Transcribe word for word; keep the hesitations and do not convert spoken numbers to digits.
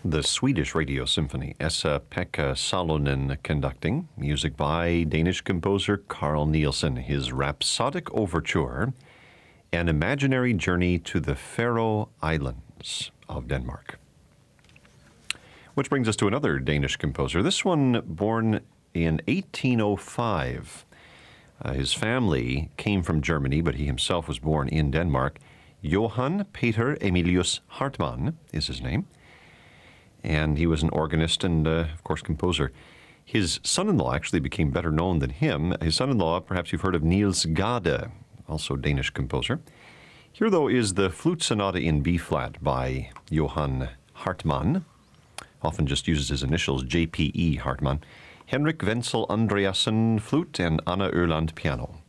The Swedish Radio Symphony, Esa-Pekka Salonen conducting, music by Danish composer Carl Nielsen, his rhapsodic overture, An Imaginary Journey to the Faroe Islands of Denmark. Which brings us to another Danish composer, this one born in eighteen oh five. Uh, his family came from Germany, but he himself was born in Denmark. Johan Peter Emilius Hartmann is his name. And he was an organist and, uh, of course, composer. His son-in-law actually became better known than him. His son-in-law, perhaps you've heard of Niels Gade, also Danish composer. Here, though, is the Flute Sonata in B-flat by Johan Hartmann, often just uses his initials, J P E Hartmann. Henrik Wenzel Andreasen, flute, and Anna Öland, piano.